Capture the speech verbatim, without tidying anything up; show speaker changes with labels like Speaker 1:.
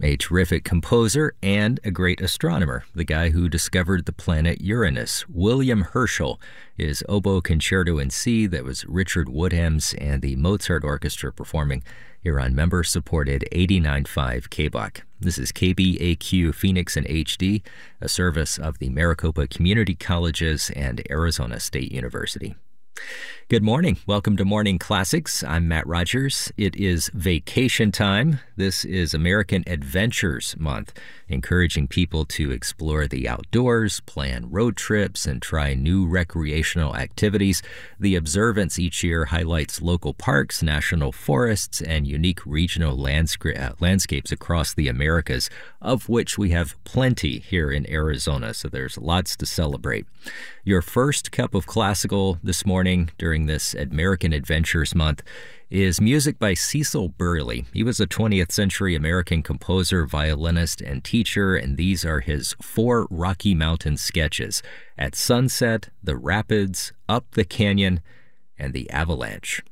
Speaker 1: A terrific composer and a great astronomer, the guy who discovered the planet Uranus, William Herschel. His oboe concerto in C that was Richard Woodham's and the Mozart Orchestra performing here on member-supported eighty-nine point five K B O C. This is K B A Q Phoenix in H D, a service of the Maricopa Community Colleges and Arizona State University. Good morning. Welcome to Morning Classics. I'm Matt Rogers. It is vacation time. This is American Adventures Month, encouraging people to explore the outdoors, plan road trips, and try new recreational activities. The observance each year highlights local parks, national forests, and unique regional landsca- landscapes across the Americas, of which we have plenty here in Arizona, so there's lots to celebrate. Your first cup of classical this morning during this American Adventures Month is music by Cecil Burley. He was a twentieth century American composer, violinist, and teacher, and these are his four Rocky Mountain sketches: At Sunset, The Rapids, Up the Canyon, and The Avalanche.